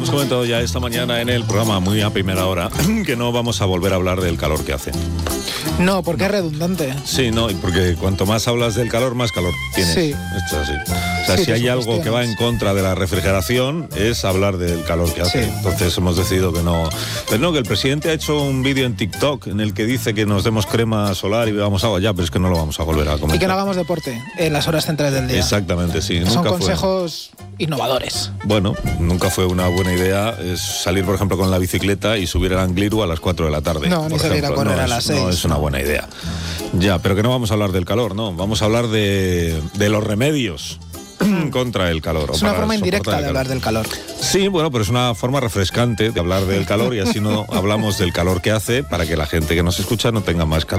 Hemos comentado ya esta mañana en el programa, muy a primera hora, que no vamos a volver a hablar del calor que hace. No, porque es redundante. Sí, no, porque cuanto más hablas del calor, más calor tienes. Sí. Esto es así. O sea, Sí, si hay algo que va en contra de la refrigeración, es hablar del calor que hace. Sí. Entonces hemos decidido que no. Pero no, que el presidente ha hecho un vídeo en TikTok en el que dice que nos demos crema solar y bebamos agua ya, pero es que no lo vamos a volver a comentar. Y que no hagamos deporte en las horas centrales del día. Exactamente, sí. Son Nunca consejos innovadores. Bueno, nunca fue una buena idea salir, por ejemplo, con la bicicleta y subir al Angliru a las 4 de la tarde. No, ni salir a correr a las 6. No es una buena idea. Ya, pero que no vamos a hablar del calor, no. Vamos a hablar de los remedios contra el calor. Es una forma indirecta de hablar del calor. Sí, bueno, pero es una forma refrescante de hablar del calor y así no hablamos del calor que hace para que la gente que nos escucha no tenga más calor.